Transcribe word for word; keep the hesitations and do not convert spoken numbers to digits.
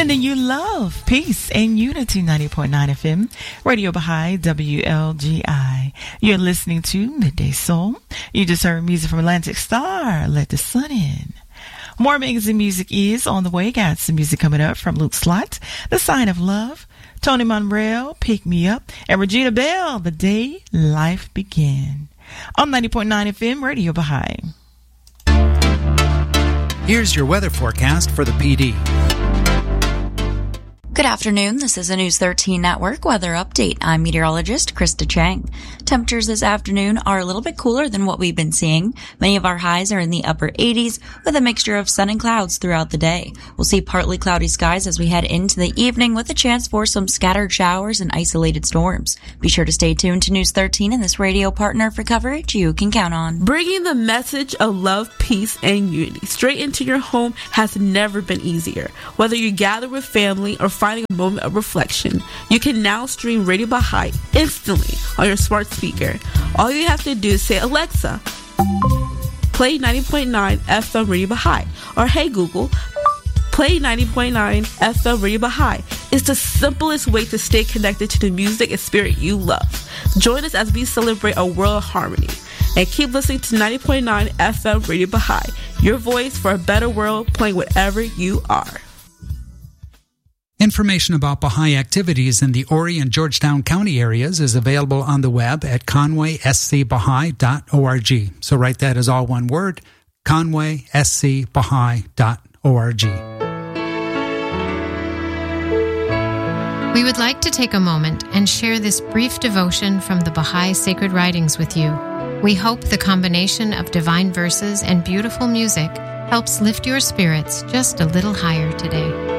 Sending you love, peace, and unity. ninety point nine F M, Radio Baha'i, W L G I. You're listening to Midday Soul. You just heard music from Atlantic Star, Let the Sun In. More magazine music is on the way. Got some music coming up from Luke Slott, The Sign of Love, Tony Monreal, Pick Me Up, and Regina Bell, The Day Life Began. On ninety point nine F M, Radio Baha'i. Here's your weather forecast for the P D. Good afternoon. This is a News thirteen Network weather update. I'm meteorologist Krista Chang. Temperatures this afternoon are a little bit cooler than what we've been seeing. Many of our highs are in the upper eighties with a mixture of sun and clouds throughout the day. We'll see partly cloudy skies as we head into the evening with a chance for some scattered showers and isolated storms. Be sure to stay tuned to News thirteen and this radio partner for coverage you can count on. Bringing the message of love, peace, and unity straight into your home has never been easier. Whether you gather with family or finding a moment of reflection, you can now stream Radio Baha'i instantly on your smart speaker. All you have to do is say, Alexa, play ninety point nine F M Radio Baha'i, or hey Google, play ninety point nine F M Radio Baha'i. It's the simplest way to stay connected to the music and spirit you love. Join us as we celebrate a world of harmony. And keep listening to ninety point nine F M Radio Baha'i, your voice for a better world, playing wherever you are. Information about Baha'i activities in the Horry and Georgetown County areas is available on the web at conway s c baha'i dot org. So write that as all one word, conway s c baha'i dot org. We would like to take a moment and share this brief devotion from the Baha'i Sacred Writings with you. We hope the combination of divine verses and beautiful music helps lift your spirits just a little higher today.